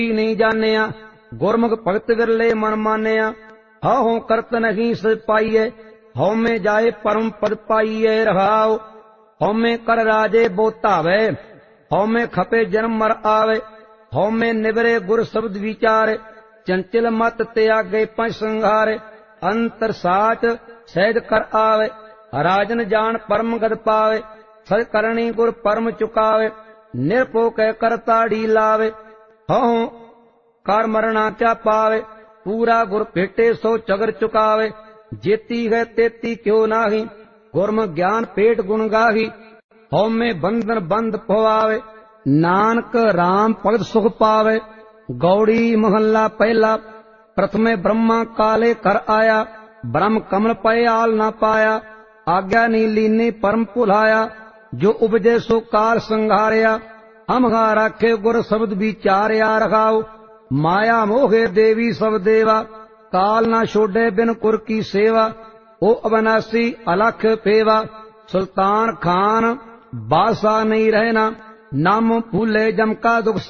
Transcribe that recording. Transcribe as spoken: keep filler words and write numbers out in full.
नहीं जानिया, गुरमुख भगत विरले मन मानिया। हाहों करत नहीं सि पाइये, हौ में जाए परम पद पाइये रहाओ। हौ में कर राजे बोतावे, हौ में खपे जन्म मर आवे। हौ में निवरे गुर शब्द विचारे, चंचल मत त्यागे पंच संघारे। अंतर साच सहज कर आवे, राजन जान परम गद पावे। सच करणी गुर परम चुकावे, निरपो कह करताड़ी लावे। हौ कर मरना क्या पावे, पूरा गुर भेटे सो चगर चुकावे। जेती है तेती क्यों नाही, गुरम ज्ञान पेट गुण गाही। हौ में बंधन बंद पवावे, नानक राम भगत सुख पावे। गौड़ी महल्ला पहला। प्रथमे ब्रह्मा काले कर आया, ब्रह्म कमल पय आल ना पाया। आज्ञा नी लीने परम भुलाया, जो उपजे सो काल संघारिया। हम गा राखे गुर शब्द विचारिया रखाओ, माया मोहे देवी सब देवा। काल ना छोड़े बिन कुर की सेवा, ओ अविनाशी अलख पेवा। सुल्तान खान बादशाह नहीं रहना, नाम भूले जम का दुख